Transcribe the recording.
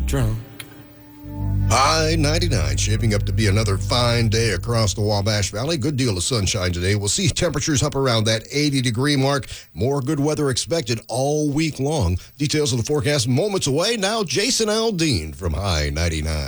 drunk. High 99, shaping up to be another fine day across the Wabash Valley. Good deal of sunshine today. We'll see temperatures up around that 80-degree mark. More good weather expected all week long. Details of the forecast moments away. Now, Jason Aldean from High 99.